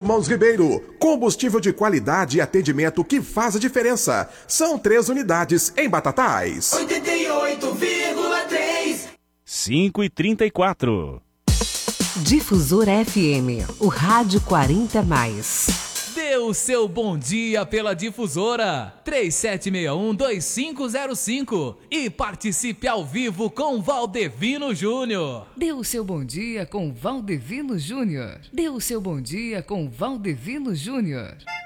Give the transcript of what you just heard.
Irmãos Ribeiro, combustível de qualidade e atendimento que faz a diferença. São 3 unidades em Batatais. 88,3. 5h34. Difusora FM, o rádio 40+. Dê o seu bom dia pela Difusora 3761-2505 e participe ao vivo com Valdevino Júnior. Dê o seu bom dia com Valdevino Júnior. Dê o seu bom dia com Valdevino Júnior.